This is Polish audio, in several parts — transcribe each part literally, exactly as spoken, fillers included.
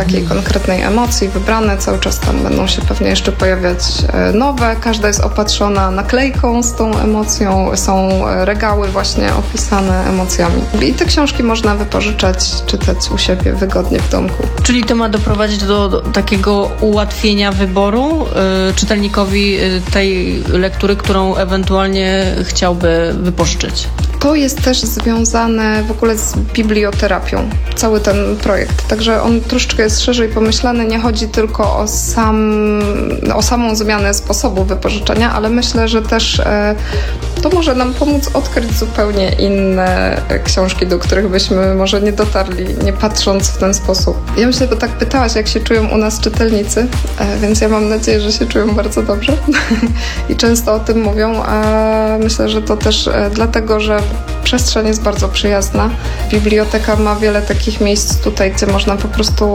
takiej konkretnej emocji wybrane. Cały czas tam będą się pewnie jeszcze pojawiać nowe. Każda jest opatrzona naklejką z tą emocją. Są regały właśnie opisane emocjami. I te książki można wypożyczać, czytać u siebie wygodnie w domku. Czyli to ma doprowadzić do, do takiego ułatwienia wyboru y, czytelnikowi y, tej lektury, którą ewentualnie chciałby wypożyczyć? To jest też związane w ogóle z biblioterapią, cały ten projekt. Także on troszeczkę jest szerzej pomyślany. Nie chodzi tylko o, sam, o samą zmianę sposobu wypożyczenia, ale myślę, że też e, to może nam pomóc odkryć zupełnie inne książki, do których byśmy może nie dotarli, nie patrząc w ten sposób. Ja myślę, bo tak pytałaś, jak się czują u nas czytelnicy, e, więc ja mam nadzieję, że się czują bardzo dobrze i często o tym mówią, a myślę, że to też e, dlatego, że przestrzeń jest bardzo przyjazna. Biblioteka ma wiele takich miejsc tutaj, gdzie można po prostu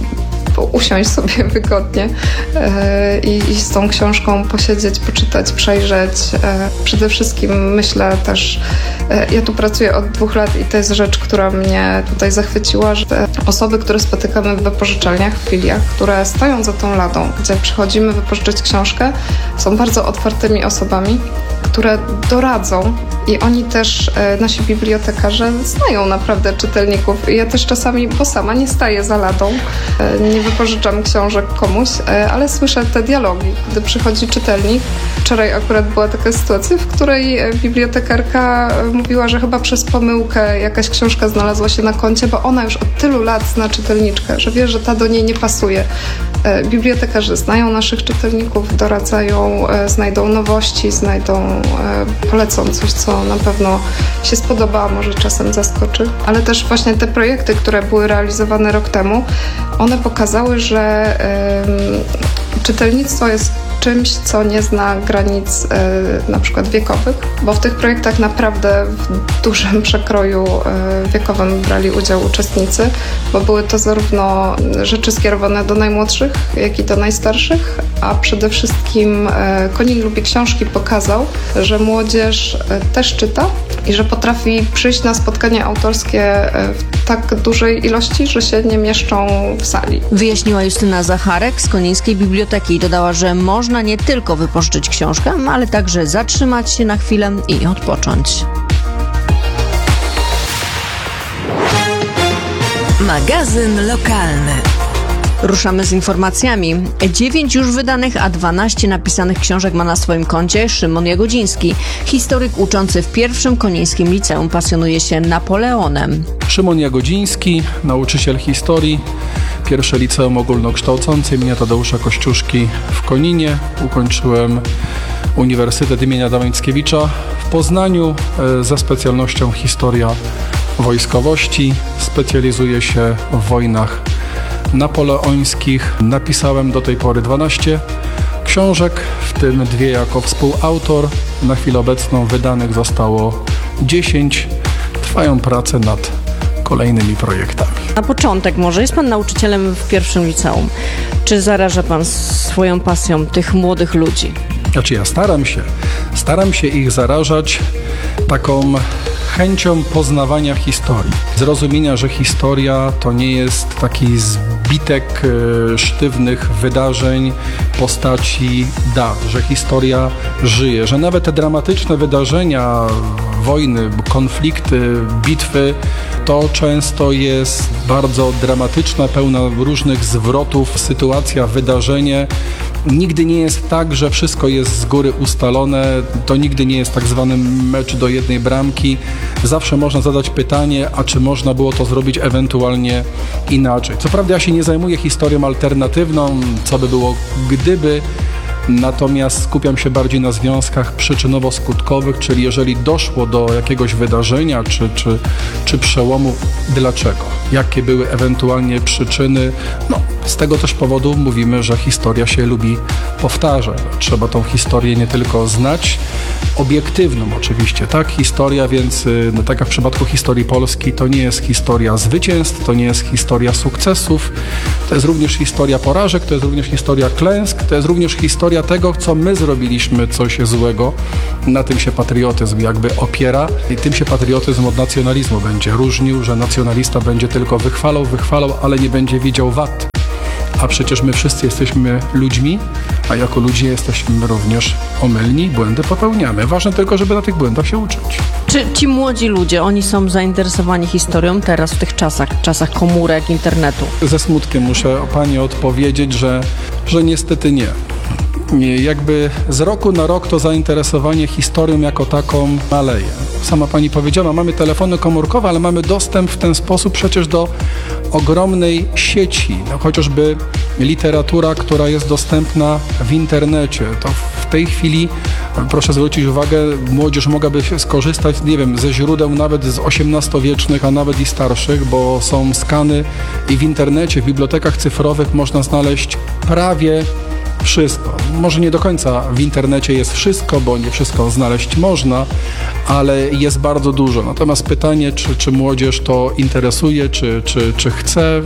usiąść sobie wygodnie i, i z tą książką posiedzieć, poczytać, przejrzeć. Przede wszystkim myślę też, ja tu pracuję od dwóch lat i to jest rzecz, która mnie tutaj zachwyciła, że te osoby, które spotykamy w wypożyczalniach, w filiach, które stoją za tą ladą, gdzie przychodzimy wypożyczyć książkę, są bardzo otwartymi osobami, które doradzą i oni też, nasi bibliotekarze, znają naprawdę czytelników. I ja też czasami, bo sama nie staję za ladą, nie wypożyczam książek komuś, ale słyszę te dialogi, gdy przychodzi czytelnik. Wczoraj akurat była taka sytuacja, w której bibliotekarka mówiła, że chyba przez pomyłkę jakaś książka znalazła się na koncie, bo ona już od tylu lat zna czytelniczkę, że wie, że ta do niej nie pasuje. Bibliotekarze znają naszych czytelników, doradzają, znajdą nowości, znajdą, polecą coś, co na pewno się spodoba, a może czasem zaskoczy. Ale też właśnie te projekty, które były realizowane rok temu, one pokazały, że y, czytelnictwo jest czymś, co nie zna granic y, na przykład wiekowych, bo w tych projektach naprawdę w dużym przekroju y, wiekowym brali udział uczestnicy, bo były to zarówno rzeczy skierowane do najmłodszych, jak i do najstarszych, a przede wszystkim y, Konin lubi książki pokazał, że młodzież y, też czyta i że potrafi przyjść na spotkanie autorskie y, w tak dużej ilości, że się nie mieszczą w sali. Wyjaśniła Justyna Zacharek z Konińskiej Biblioteki i dodała, że można nie tylko wypożyczyć książkę, ale także zatrzymać się na chwilę i odpocząć. Magazyn lokalny. Ruszamy z informacjami. Dziewięć już wydanych, a dwanaście napisanych książek ma na swoim koncie Szymon Jagodziński. Historyk uczący w pierwszym Konińskim Liceum pasjonuje się Napoleonem. Szymon Jagodziński, nauczyciel historii, pierwsze liceum ogólnokształcące imienia Tadeusza Kościuszki w Koninie. Ukończyłem Uniwersytet imienia Adama Mickiewicza w Poznaniu ze specjalnością historia wojskowości. Specjalizuję się w wojnach napoleońskich. Napisałem do tej pory dwanaście książek, w tym dwie jako współautor. Na chwilę obecną wydanych zostało dziesięć. Trwają prace nad kolejnymi projektami. Na początek może, jest pan nauczycielem w pierwszym liceum. Czy zaraża pan swoją pasją tych młodych ludzi? Znaczy ja staram się, staram się ich zarażać taką chęcią poznawania historii. Zrozumienia, że historia to nie jest taki zbitek e, sztywnych wydarzeń, postaci, dat, że historia żyje, że nawet te dramatyczne wydarzenia, wojny, konflikty, bitwy, to często jest bardzo dramatyczna, pełna różnych zwrotów, sytuacja, wydarzenie. Nigdy nie jest tak, że wszystko jest z góry ustalone, to nigdy nie jest tak zwany mecz do jednej bramki. Zawsze można zadać pytanie, a czy można było to zrobić ewentualnie inaczej. Co prawda ja się nie zajmuję historią alternatywną, co by było gdyby, natomiast skupiam się bardziej na związkach przyczynowo-skutkowych, czyli jeżeli doszło do jakiegoś wydarzenia czy, czy, czy przełomu, dlaczego? Jakie były ewentualnie przyczyny? No, z tego też powodu mówimy, że historia się lubi powtarzać. Trzeba tą historię nie tylko znać, obiektywną oczywiście, tak? Historia, więc no, tak jak w przypadku historii Polski, to nie jest historia zwycięstw, to nie jest historia sukcesów, to jest również historia porażek, to jest również historia klęsk, to jest również historia tego, co my zrobiliśmy coś złego. Na tym się patriotyzm jakby opiera i tym się patriotyzm od nacjonalizmu będzie różnił, że nacjonalista będzie tylko wychwalał, wychwalał, ale nie będzie widział wad. a przecież my wszyscy jesteśmy ludźmi, a jako ludzie jesteśmy również omylni, błędy popełniamy. Ważne tylko, żeby na tych błędach się uczyć. Czy ci młodzi ludzie, oni są zainteresowani historią teraz w tych czasach, czasach komórek, internetu? Ze smutkiem muszę pani odpowiedzieć, że, że niestety nie. Nie, jakby z roku na rok to zainteresowanie historią jako taką maleje. Sama pani powiedziała, mamy telefony komórkowe, ale mamy dostęp w ten sposób przecież do ogromnej sieci. No, chociażby literatura, która jest dostępna w internecie. To w tej chwili, proszę zwrócić uwagę, młodzież mogłaby skorzystać, nie wiem, ze źródeł nawet z osiemnastowiecznych, a nawet i starszych, bo są skany i w internecie, w bibliotekach cyfrowych można znaleźć prawie wszystko. Może nie do końca w internecie jest wszystko, bo nie wszystko znaleźć można, ale jest bardzo dużo. Natomiast pytanie, czy, czy młodzież to interesuje, czy, czy, czy chce,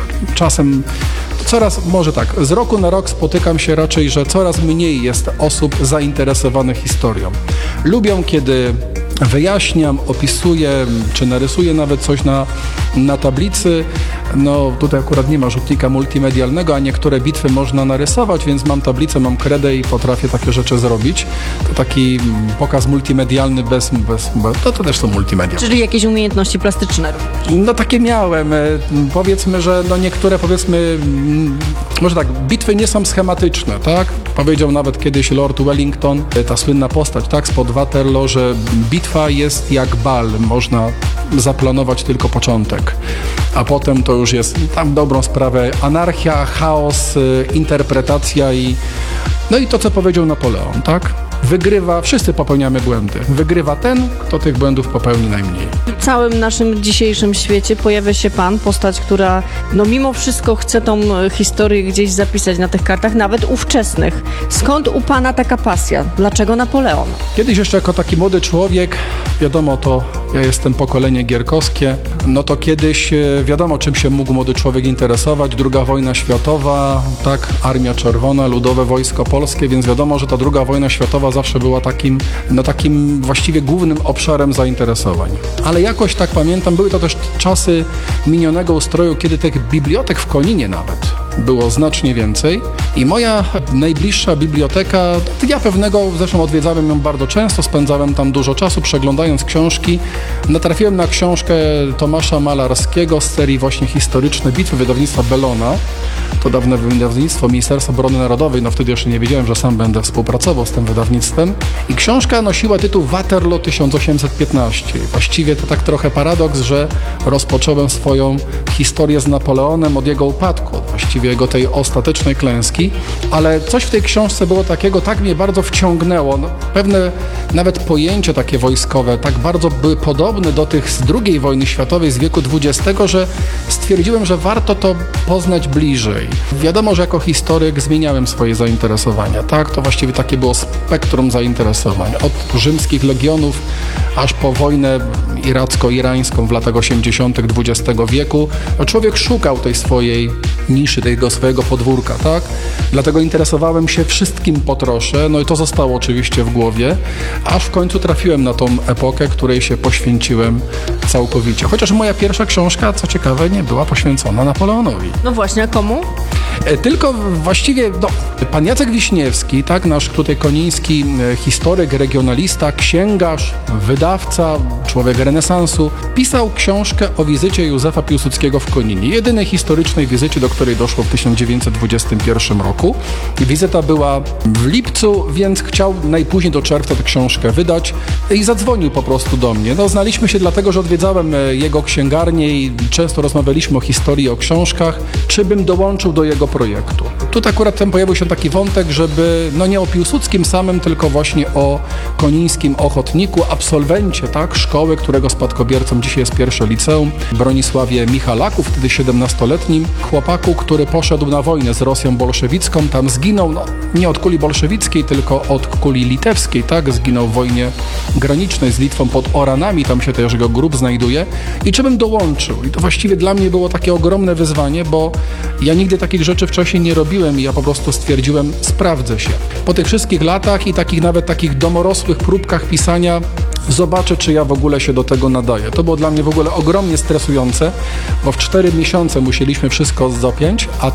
czasem coraz, może tak, z roku na rok spotykam się raczej, że coraz mniej jest osób zainteresowanych historią. Lubią, kiedy wyjaśniam, opisuję, czy narysuję nawet coś na, na tablicy. No tutaj akurat nie ma rzutnika multimedialnego, a niektóre bitwy można narysować, więc mam tablicę, mam kredę i potrafię takie rzeczy zrobić. To taki pokaz multimedialny bez... bez to, to też są multimedia. Czyli jakieś umiejętności plastyczne? No takie miałem. Powiedzmy, że no niektóre powiedzmy, może tak, bitwy nie są schematyczne, tak? Powiedział nawet kiedyś Lord Wellington, ta słynna postać, tak, spod Waterloo, że bitwa jest jak bal, można zaplanować tylko początek, a potem to już jest tam dobrą sprawę anarchia, chaos, interpretacja i no i to, co powiedział Napoleon, tak? Wygrywa, wszyscy popełniamy błędy. Wygrywa ten, kto tych błędów popełni najmniej. W całym naszym dzisiejszym świecie pojawia się pan, postać, która no mimo wszystko chce tą historię gdzieś zapisać na tych kartach, nawet ówczesnych. Skąd u pana taka pasja? Dlaczego Napoleon? Kiedyś jeszcze jako taki młody człowiek, wiadomo, to ja jestem pokolenie gierkowskie, no to kiedyś wiadomo, czym się mógł młody człowiek interesować. Druga wojna światowa, tak, Armia Czerwona, Ludowe Wojsko Polskie, więc wiadomo, że ta druga wojna światowa zawsze była takim, no takim właściwie głównym obszarem zainteresowań. Ale jakoś tak pamiętam, były to też czasy minionego ustroju, kiedy tych bibliotek w Koninie nawet było znacznie więcej i moja najbliższa biblioteka, ja pewnego, zresztą odwiedzałem ją bardzo często, spędzałem tam dużo czasu przeglądając książki, natrafiłem na książkę Tomasza Malarskiego z serii właśnie Historyczne Bitwy wydawnictwa Bellona. To dawne wydawnictwo Ministerstwa Obrony Narodowej, no wtedy jeszcze nie wiedziałem, że sam będę współpracował z tym wydawnictwem. I książka nosiła tytuł Waterloo tysiąc osiemset piętnaście. Właściwie to tak trochę paradoks, że rozpocząłem swoją historię z Napoleonem od jego upadku, właściwie jego tej ostatecznej klęski, ale coś w tej książce było takiego, tak mnie bardzo wciągnęło. No, pewne nawet pojęcia takie wojskowe tak bardzo były podobne do tych z drugiej wojny światowej z wieku dwudziestego, że stwierdziłem, że warto to poznać bliżej. Wiadomo, że jako historyk zmieniałem swoje zainteresowania, tak? To właściwie takie było spektrum zainteresowań. Od rzymskich legionów aż po wojnę iracko-irańską w latach osiemdziesiątych dwudziestego wieku. Człowiek szukał tej swojej niszy, tego swojego podwórka, tak? Dlatego interesowałem się wszystkim po trosze, no i to zostało oczywiście w głowie, aż w końcu trafiłem na tą epokę, której się poświęciłem całkowicie. Chociaż moja pierwsza książka, co ciekawe, nie była poświęcona Napoleonowi. No właśnie, a komu? Tylko właściwie no, pan Jacek Wiśniewski, tak, nasz tutaj koniński historyk, regionalista, księgarz, wydawca, człowiek renesansu, pisał książkę o wizycie Józefa Piłsudskiego w Koninie. Jedynej historycznej wizycie, do której doszło w tysiąc dziewięćset dwudziestym pierwszym roku. Wizyta była w lipcu, więc chciał najpóźniej do czerwca tę książkę wydać i zadzwonił po prostu do mnie. No, znaliśmy się dlatego, że odwiedzałem jego księgarnię i często rozmawialiśmy o historii, o książkach, czy bym dołączył do jego projektu. Tutaj akurat tam pojawił się taki wątek, żeby no nie o Piłsudskim samym, tylko właśnie o konińskim ochotniku, absolwencie, tak, szkoły, którego spadkobiercą dzisiaj jest pierwsze liceum, Bronisławie Michalaku, wtedy siedemnastoletnim chłopaku, który poszedł na wojnę z Rosją bolszewicką, tam zginął, no nie od kuli bolszewickiej, tylko od kuli litewskiej, tak, zginął w wojnie granicznej z Litwą pod Oranami, tam się też jego grób znajduje i czy bym dołączył. I to właściwie dla mnie było takie ogromne wyzwanie, bo ja nigdy takich rzeczy wcześniej nie robiłem i ja po prostu stwierdziłem, sprawdzę się. Po tych wszystkich latach i takich nawet takich domorosłych próbkach pisania zobaczę, czy ja w ogóle się do tego nadaję. To było dla mnie w ogóle ogromnie stresujące, bo w cztery miesiące musieliśmy wszystko zapiąć, a